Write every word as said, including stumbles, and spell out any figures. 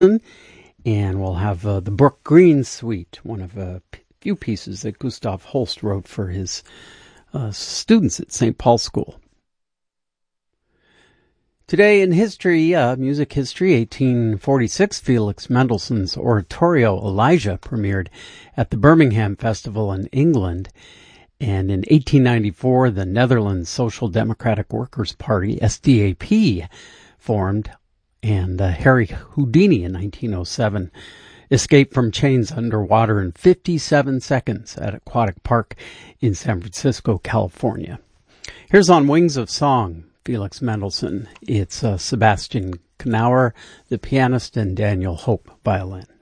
and we'll have uh, the Brook Green Suite, one of a p- few pieces that Gustav Holst wrote for his uh, students at Saint Paul's School. Today in history, uh, music history, eighteen forty-six, Felix Mendelssohn's oratorio Elijah premiered at the Birmingham Festival in England. And in eighteen ninety-four, the Netherlands Social Democratic Workers' Party, S D A P, formed. And uh, Harry Houdini in nineteen oh seven escaped from chains underwater in fifty-seven seconds at Aquatic Park in San Francisco, California. Here's On Wings of Song, Felix Mendelssohn. It's uh, Sebastian Knauer, the pianist, and Daniel Hope, violin.